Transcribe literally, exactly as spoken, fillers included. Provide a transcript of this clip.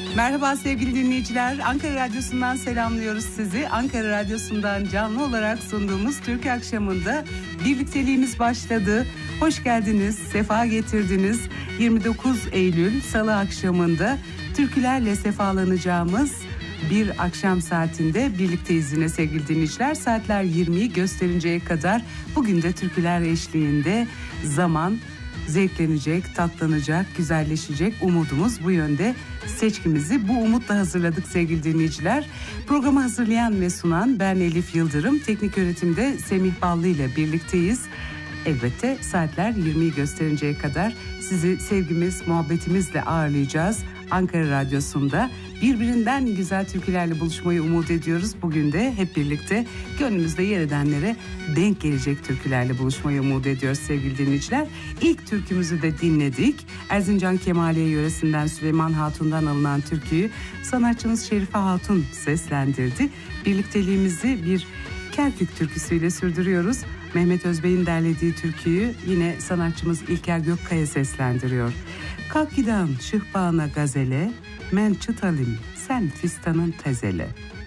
Merhaba sevgili dinleyiciler. Ankara Radyosu'ndan selamlıyoruz sizi. Ankara Radyosu'ndan canlı olarak sunduğumuz Türkü Akşamı'nda birlikteliğimiz başladı. Hoş geldiniz, sefa getirdiniz. yirmi dokuz Eylül Salı akşamında türkülerle sefalanacağımız bir akşam saatinde birlikteyiz yine sevgili dinleyiciler. Saatler yirmiyi gösterinceye kadar bugün de türküler eşliğinde zaman zevklenecek, tatlanacak, güzelleşecek. Umudumuz bu yönde. Seçkimizi bu umutla hazırladık sevgili dinleyiciler. Programı hazırlayan ve sunan ben Elif Yıldırım. Teknik yönetimde Semih Ballı ile birlikteyiz. Elbette saatler yirmiyi gösterinceye kadar sizi sevgimiz, muhabbetimizle ağırlayacağız. Ankara Radyosu'nda birbirinden güzel türkülerle buluşmayı umut ediyoruz. Bugün de hep birlikte gönlümüzde yer edenlere denk gelecek türkülerle buluşmayı umut ediyoruz sevgili dinleyiciler. İlk türkümüzü de dinledik. Erzincan Kemaliye yöresinden Süleyman Hatun'dan alınan türküyü sanatçımız Şerife Hatun seslendirdi. Birlikteliğimizi bir Kerkük türküsüyle sürdürüyoruz. Mehmet Özbey'in derlediği türküyü yine sanatçımız İlker Gökkaya seslendiriyor. Kalk giden şıhbana gazele, men çıtalim sen fistanın tezele.